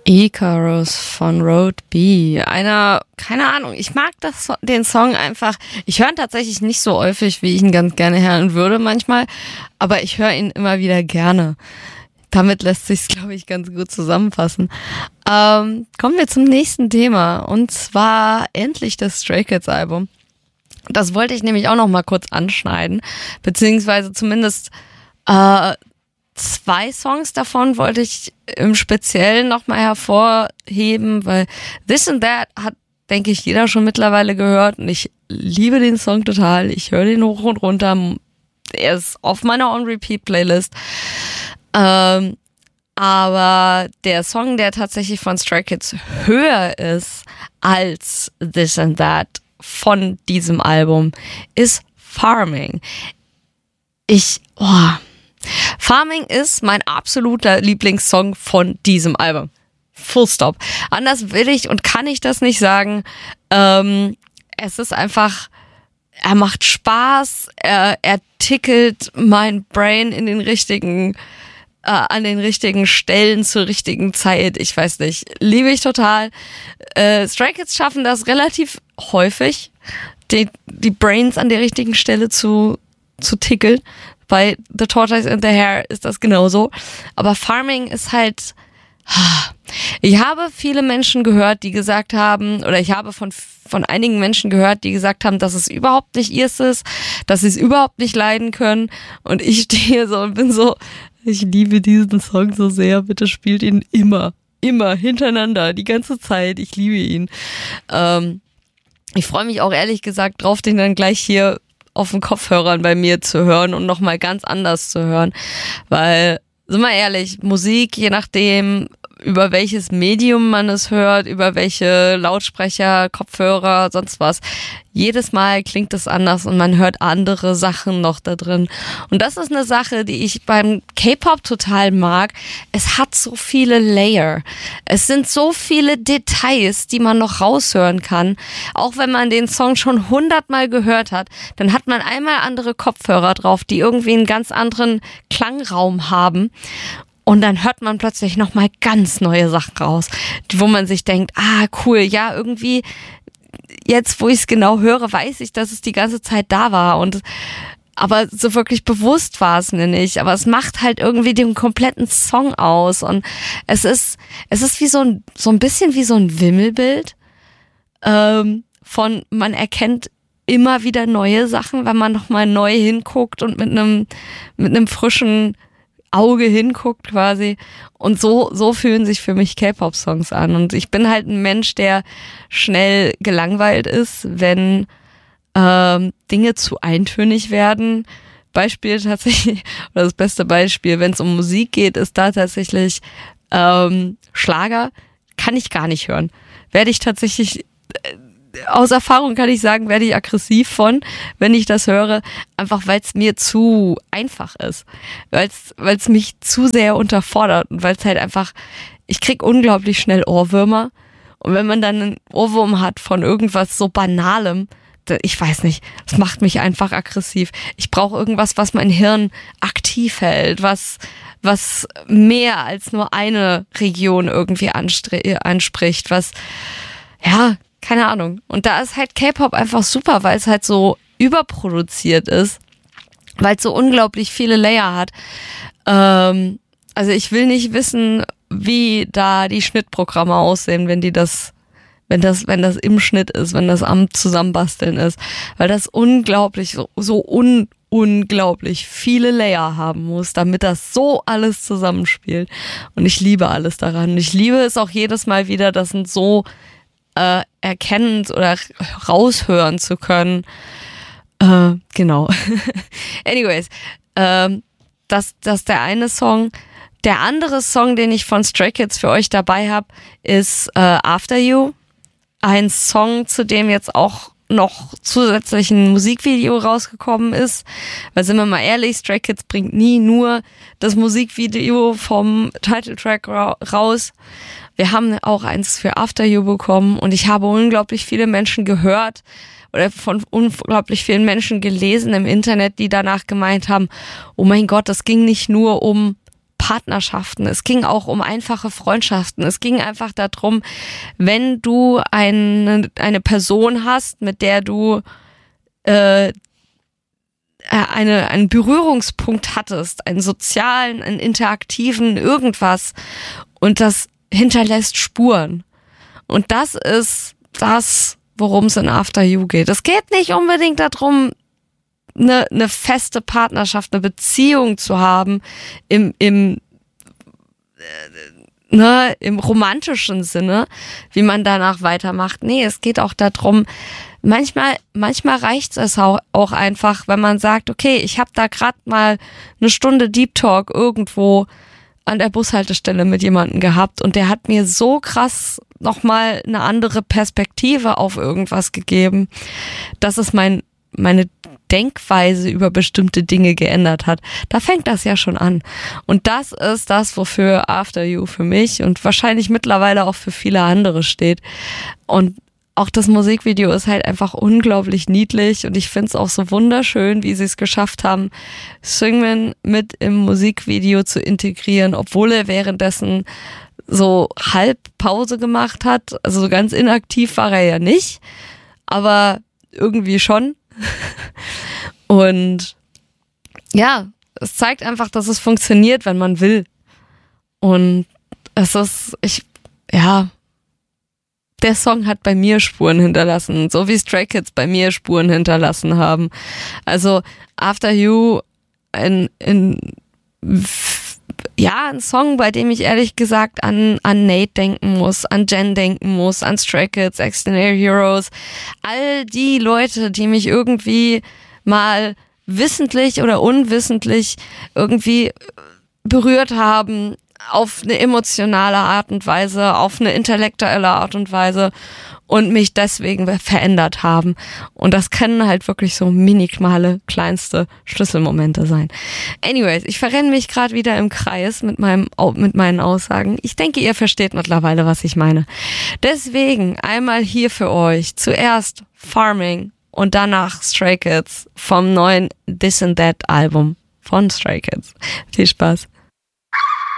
Icarus von Road B. Keine Ahnung, ich mag den Song einfach. Ich höre ihn tatsächlich nicht so häufig, wie ich ihn ganz gerne hören würde manchmal, aber ich höre ihn immer wieder gerne. Damit lässt sich's, glaube ich, ganz gut zusammenfassen. Kommen wir zum nächsten Thema, und zwar endlich das Stray Kids Album. Das wollte ich nämlich auch noch mal kurz anschneiden, beziehungsweise zumindest 2 Songs davon wollte ich im Speziellen noch mal hervorheben, weil This and That hat, denke ich, jeder schon mittlerweile gehört, und ich liebe den Song total. Ich höre den hoch und runter. Er ist auf meiner On-Repeat-Playlist. Aber der Song, der tatsächlich von Stray Kids höher ist als This and That von diesem Album, ist Farming. Farming ist mein absoluter Lieblingssong von diesem Album. Full stop. Anders will ich und kann ich das nicht sagen. Es ist einfach, er macht Spaß, er tickelt mein Brain in den richtigen, an den richtigen Stellen zur richtigen Zeit. Ich weiß nicht, liebe ich total. Stray Kids schaffen das relativ häufig, die Brains an der richtigen Stelle zu tickeln. Bei The Tortoise and the Hare ist das genauso. Aber Farming ist halt... Ich habe viele Menschen gehört, die gesagt haben, oder ich habe von einigen Menschen gehört, die gesagt haben, dass es überhaupt nicht ihrs ist, dass sie es überhaupt nicht leiden können. Und ich stehe so und bin so, ich liebe diesen Song so sehr, bitte spielt ihn immer hintereinander, die ganze Zeit. Ich liebe ihn. Ich freue mich auch ehrlich gesagt drauf, den dann gleich hier auf den Kopfhörern bei mir zu hören und nochmal ganz anders zu hören, weil, sind wir ehrlich, Musik, je nachdem, über welches Medium man es hört, über welche Lautsprecher, Kopfhörer, sonst was, jedes Mal klingt es anders und man hört andere Sachen noch da drin. Und das ist eine Sache, die ich beim K-Pop total mag. Es hat so viele Layer. Es sind so viele Details, die man noch raushören kann. Auch wenn man den Song schon 100-mal gehört hat, dann hat man einmal andere Kopfhörer drauf, die irgendwie einen ganz anderen Klangraum haben. Und dann hört man plötzlich nochmal ganz neue Sachen raus, wo man sich denkt, cool, ja, irgendwie, jetzt wo ich es genau höre, weiß ich, dass es die ganze Zeit da war. Aber so wirklich bewusst war es mir nicht. Aber es macht halt irgendwie den kompletten Song aus. Und es ist wie so ein bisschen wie so ein Wimmelbild von, man erkennt immer wieder neue Sachen, wenn man nochmal neu hinguckt und mit einem frischen Auge hinguckt quasi. Und so fühlen sich für mich K-Pop-Songs an. Und ich bin halt ein Mensch, der schnell gelangweilt ist, wenn Dinge zu eintönig werden. Beispiel tatsächlich, oder das beste Beispiel, wenn es um Musik geht, ist da tatsächlich Schlager, kann ich gar nicht hören. Werde ich tatsächlich... Aus Erfahrung kann ich sagen, werde ich aggressiv von, wenn ich das höre, einfach weil es mir zu einfach ist, weil es mich zu sehr unterfordert und weil es halt einfach, ich krieg unglaublich schnell Ohrwürmer, und wenn man dann einen Ohrwurm hat von irgendwas so Banalem, ich weiß nicht, das macht mich einfach aggressiv. Ich brauche irgendwas, was mein Hirn aktiv hält, was mehr als nur eine Region irgendwie anspricht, was, ja, keine Ahnung. Und da ist halt K-Pop einfach super, weil es halt so überproduziert ist, weil es so unglaublich viele Layer hat. Also ich will nicht wissen, wie da die Schnittprogramme aussehen, wenn das im Schnitt ist, wenn das am Zusammenbasteln ist, weil das unglaublich, unglaublich viele Layer haben muss, damit das so alles zusammenspielt. Und ich liebe alles daran. Ich liebe es auch jedes Mal wieder, das sind so erkennen oder raushören zu können. Genau. Anyways, das ist der eine Song. Der andere Song, den ich von Stray Kids für euch dabei habe, ist After You. Ein Song, zu dem jetzt auch noch zusätzlich ein Musikvideo rausgekommen ist. Weil, sind wir mal ehrlich, Stray Kids bringt nie nur das Musikvideo vom Titeltrack raus. Wir haben auch eins für After You bekommen, und ich habe unglaublich viele Menschen gehört oder von unglaublich vielen Menschen gelesen im Internet, die danach gemeint haben, oh mein Gott, das ging nicht nur um Partnerschaften, es ging auch um einfache Freundschaften. Es ging einfach darum, wenn du eine Person hast, mit der du einen Berührungspunkt hattest, einen sozialen, einen interaktiven, irgendwas, und das hinterlässt Spuren. Und das ist das, worum es in After You geht. Es geht nicht unbedingt darum, eine feste Partnerschaft, eine Beziehung zu haben im romantischen Sinne, wie man danach weitermacht. Nee, es geht auch darum, manchmal reicht es auch einfach, wenn man sagt, okay, ich habe da gerade mal eine Stunde Deep Talk irgendwo an der Bushaltestelle mit jemandem gehabt und der hat mir so krass nochmal eine andere Perspektive auf irgendwas gegeben, dass es meine Denkweise über bestimmte Dinge geändert hat. Da fängt das ja schon an. Und das ist das, wofür After You für mich und wahrscheinlich mittlerweile auch für viele andere steht. Und auch das Musikvideo ist halt einfach unglaublich niedlich und ich finde es auch so wunderschön, wie sie es geschafft haben, Seungmin mit im Musikvideo zu integrieren, obwohl er währenddessen so halb Pause gemacht hat. Also so ganz inaktiv war er ja nicht, aber irgendwie schon. Und ja, es zeigt einfach, dass es funktioniert, wenn man will. Und es ist, der Song hat bei mir Spuren hinterlassen, so wie Stray Kids bei mir Spuren hinterlassen haben. Also After You, ein Song, bei dem ich ehrlich gesagt an Nate denken muss, an Jen denken muss, an Stray Kids, Extraordinary Heroes, all die Leute, die mich irgendwie mal wissentlich oder unwissentlich irgendwie berührt haben, auf eine emotionale Art und Weise, auf eine intellektuelle Art und Weise und mich deswegen verändert haben. Und das können halt wirklich so minimale, kleinste Schlüsselmomente sein. Anyways, ich verrenne mich gerade wieder im Kreis mit meinen Aussagen. Ich denke, ihr versteht mittlerweile, was ich meine. Deswegen einmal hier für euch zuerst Farming und danach Stray Kids vom neuen This and That Album von Stray Kids. Viel Spaß.